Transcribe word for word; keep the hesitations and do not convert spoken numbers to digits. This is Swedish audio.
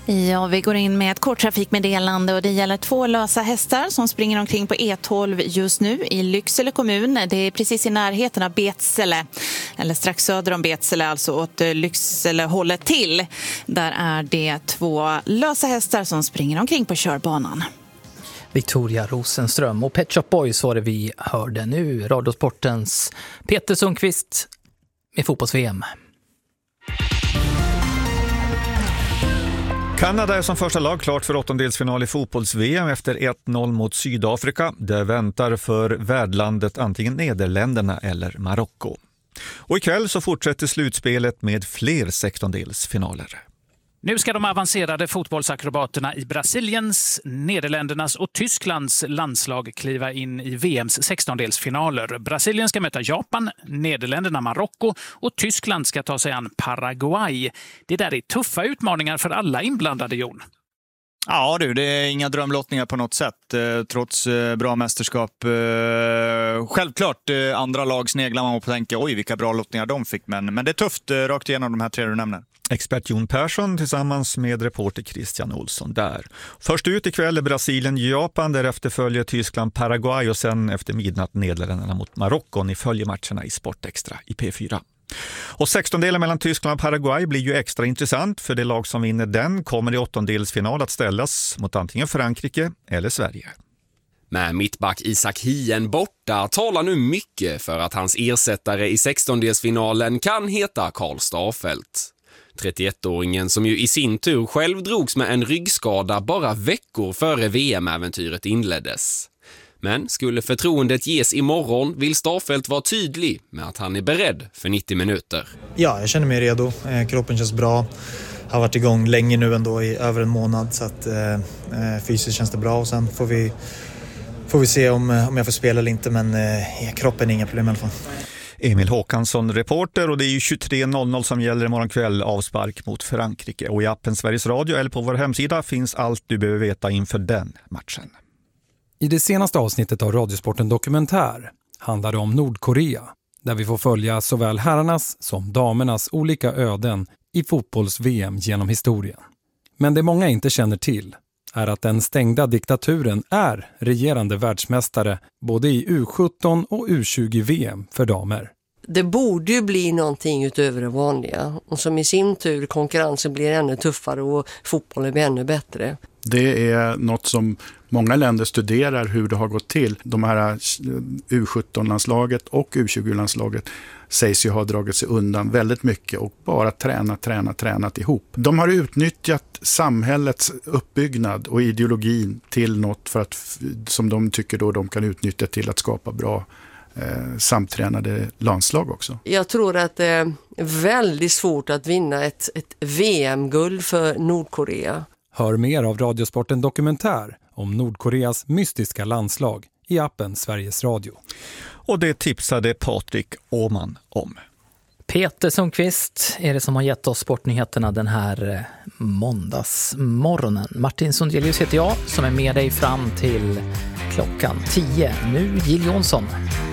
Ja, vi går in med ett kort trafikmeddelande och det gäller två lösa hästar som springer omkring på E tolv just nu i Lycksele kommun. Det är precis i närheten av Betsele, eller strax söder om Betsele, alltså åt Lycksele hållet till. Där är det två lösa hästar som springer omkring på körbanan. Victoria Rosenström och Pet Shop Boys var det vi hörde nu. Radiosportens Peter Sundqvist med fotbolls-V M. Kanada är som första lag klart för åttondelsfinal i fotbolls-V M efter ett noll mot Sydafrika. Det väntar för värdlandet antingen Nederländerna eller Marocko. Och ikväll så fortsätter slutspelet med fler sextondelsfinaler. Nu ska de avancerade fotbollsakrobaterna i Brasiliens, Nederländernas och Tysklands landslag kliva in i V M:s sextondelsfinaler. Brasilien ska möta Japan, Nederländerna Marocko och Tyskland ska ta sig an Paraguay. Det där är tuffa utmaningar för alla inblandade, Jon. Ja du, det är inga drömlottningar på något sätt, eh, trots eh, bra mästerskap. Eh, självklart, eh, andra lag sneglar man på att tänka, oj vilka bra lottningar de fick, men, men det är tufft eh, rakt igenom de här tre du nämner. Expert Jon Persson tillsammans med reporter Christian Olsson där. Först ut ikväll är Brasilien Japan, därefter följer Tyskland Paraguay och sen efter midnatt Nederländerna mot Marocko. Ni följer matcherna i Sportextra i P fyra. Och sextondelen mellan Tyskland och Paraguay blir ju extra intressant, för det lag som vinner den kommer i åttondelsfinal att ställas mot antingen Frankrike eller Sverige. Med mittback Isak Hien borta talar nu mycket för att hans ersättare i sextondelsfinalen kan heta Karl Starfelt. trettioettåringen som ju i sin tur själv drogs med en ryggskada bara veckor före V M-äventyret inleddes. Men skulle förtroendet ges imorgon vill Starfelt vara tydlig med att han är beredd för nittio minuter. Ja, jag känner mig redo. Kroppen känns bra. Har varit igång länge nu ändå, i över en månad, så att eh, fysiskt känns det bra. Och sen får vi, får vi se om, om jag får spela eller inte, men eh, kroppen är inga problem i alla fall. Emil Håkansson, reporter, och det är ju tjugotre noll noll som gäller imorgon kväll, avspark mot Frankrike. Och i appen Sveriges Radio eller på vår hemsida finns allt du behöver veta inför den matchen. I det senaste avsnittet av Radiosporten Dokumentär handlar det om Nordkorea, där vi får följa såväl herrarnas som damernas olika öden i fotbolls-V M genom historien. Men det många inte känner till är att den stängda diktaturen är regerande världsmästare både i U sjutton och U tjugo V M för damer. Det borde ju bli någonting utöver det vanliga, och som i sin tur konkurrensen blir ännu tuffare och fotbollen blir ännu bättre. Det är något som många länder studerar, hur det har gått till. De här U sjutton-landslaget och U tjugo-landslaget sägs ju ha dragit sig undan väldigt mycket och bara tränat, tränat, tränat ihop. De har utnyttjat samhällets uppbyggnad och ideologin till något för att, som de tycker då de kan utnyttja till att skapa bra eh, samtränade landslag också. Jag tror att det är väldigt svårt att vinna ett, ett V M-guld för Nordkorea. Hör mer av Radiosporten Dokumentär om Nordkoreas mystiska landslag i appen Sveriges Radio. Och det tipsade Patrik Åman om. Peter Sundqvist är det som har gett oss sportnyheterna den här måndagsmorgonen. Martin Sundelius heter jag som är med dig fram till klockan tio. Nu Jill Jonsson.